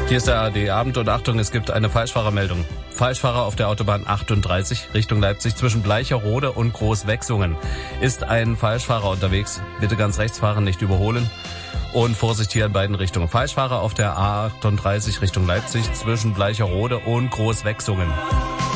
Hier ist der ARD-Abend und Achtung, es gibt eine Falschfahrermeldung. Falschfahrer auf der Autobahn 38 Richtung Leipzig zwischen Bleicherode und Großwechsungen. Ist ein Falschfahrer unterwegs? Bitte ganz rechts fahren, nicht überholen. Und Vorsicht hier in beiden Richtungen. Falschfahrer auf der A38 Richtung Leipzig zwischen Bleicherode und Großwechsungen.